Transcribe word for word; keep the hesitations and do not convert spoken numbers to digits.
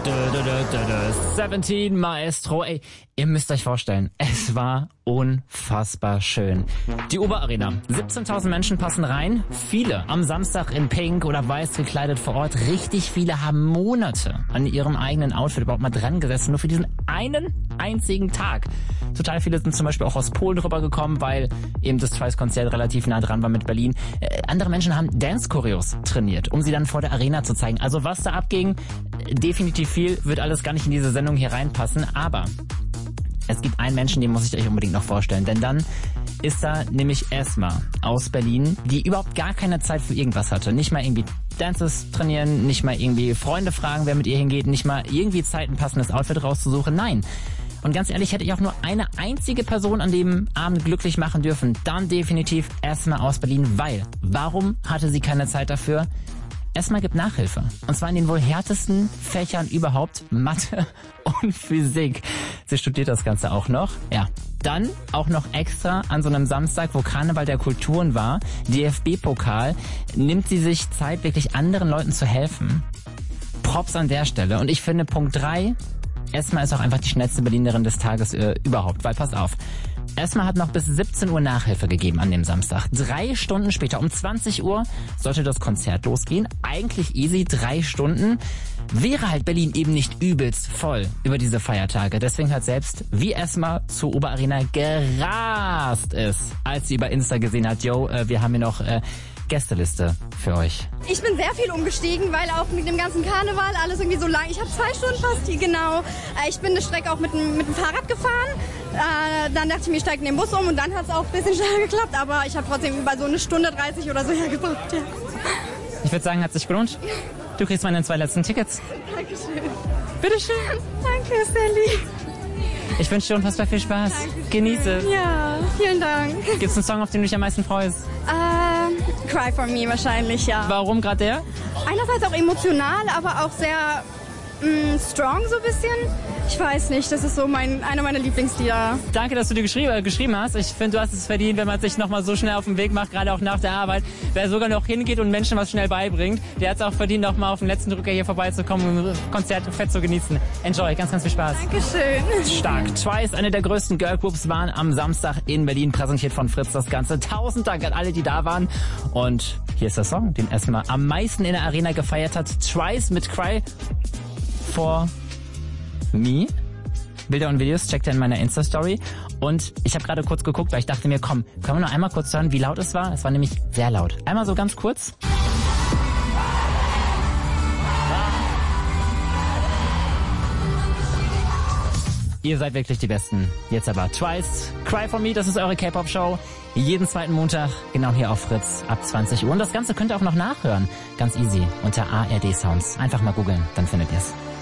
siebzehn Maestro. Ey, ihr müsst euch vorstellen, es war unfassbar schön. Die Oberarena. siebzehntausend Menschen passen rein. Viele am Samstag in Pink oder Weiß gekleidet vor Ort. Richtig viele haben Monate an ihrem eigenen Outfit überhaupt mal dran gesessen. Nur für diesen einen einzigen Tag. Total viele sind zum Beispiel auch aus Polen rübergekommen, weil eben das Twice-Konzert relativ nah dran war mit Berlin. Äh, andere Menschen haben Dance-Choreos trainiert, um sie dann vor der Arena zu zeigen. Also was da abging, definitiv viel, wird alles gar nicht in diese Sendung hier reinpassen. Aber es gibt einen Menschen, den muss ich euch unbedingt noch vorstellen. Denn dann ist da nämlich Esma aus Berlin, die überhaupt gar keine Zeit für irgendwas hatte. Nicht mal irgendwie Dances trainieren, nicht mal irgendwie Freunde fragen, wer mit ihr hingeht, nicht mal irgendwie Zeit, ein passendes Outfit rauszusuchen. Nein. Und ganz ehrlich, hätte ich auch nur eine einzige Person an dem Abend glücklich machen dürfen, dann definitiv Esma aus Berlin. Weil, warum hatte sie keine Zeit dafür? Esma gibt Nachhilfe. Und zwar in den wohl härtesten Fächern überhaupt, Mathe und Physik. Sie studiert das Ganze auch noch. Ja. Dann auch noch extra an so einem Samstag, wo Karneval der Kulturen war, D F B-Pokal, nimmt sie sich Zeit, wirklich anderen Leuten zu helfen. Props an der Stelle. Und ich finde Punkt drei, Esma ist auch einfach die schnellste Berlinerin des Tages äh, überhaupt. Weil, pass auf, Esma hat noch bis siebzehn Uhr Nachhilfe gegeben an dem Samstag. Drei Stunden später, um zwanzig Uhr, sollte das Konzert losgehen. Eigentlich easy, drei Stunden. Wäre halt Berlin eben nicht übelst voll über diese Feiertage. Deswegen hat selbst wie Esma zur Oberarena gerast ist, als sie über Insta gesehen hat, yo, äh, wir haben hier noch äh, Gästeliste für euch. Ich bin sehr viel umgestiegen, weil auch mit dem ganzen Karneval alles irgendwie so lang. Ich habe zwei Stunden fast, die genau. Ich bin eine Strecke auch mit dem, mit dem Fahrrad gefahren. Äh, dann dachte ich mir, ich steige in den Bus um und dann hat es auch ein bisschen schneller geklappt. Aber ich habe trotzdem über so eine Stunde dreißig oder so hergebracht. Ja. Ich würde sagen, hat sich gelohnt. Du kriegst meine zwei letzten Tickets. Dankeschön. Bitteschön. Danke, Sally. Ich wünsche dir unfassbar viel Spaß. Dankeschön. Genieße. Ja, vielen Dank. Gibt es einen Song, auf den du dich am meisten freust? Ähm, Cry for Me wahrscheinlich, ja. Warum gerade der? Einerseits auch emotional, aber auch sehr mh, strong so ein bisschen. Ich weiß nicht, das ist so mein einer meiner Lieblingslieder. Danke, dass du dir geschrieben, äh, geschrieben hast. Ich finde, du hast es verdient, wenn man sich nochmal so schnell auf den Weg macht, gerade auch nach der Arbeit. Wer sogar noch hingeht und Menschen was schnell beibringt, der hat es auch verdient, nochmal auf den letzten Drücker hier vorbeizukommen und das Konzert fett zu genießen. Enjoy, ganz, ganz viel Spaß. Dankeschön. Stark. Twice, eine der größten Girlgroups, waren am Samstag in Berlin, präsentiert von Fritz das Ganze. Tausend Dank an alle, die da waren. Und hier ist der Song, den Esma am meisten in der Arena gefeiert hat. Twice mit Cry for Me. Bilder und Videos checkt ihr in meiner Insta-Story. Und ich habe gerade kurz geguckt, weil ich dachte mir, komm, können wir noch einmal kurz hören, wie laut es war? Es war nämlich sehr laut. Einmal so ganz kurz. Ihr seid wirklich die Besten. Jetzt aber Twice, Cry for Me, das ist eure K-Pop-Show. Jeden zweiten Montag, genau hier auf Fritz, ab zwanzig Uhr. Und das Ganze könnt ihr auch noch nachhören. Ganz easy, unter A R D Sounds. Einfach mal googeln, dann findet ihr es.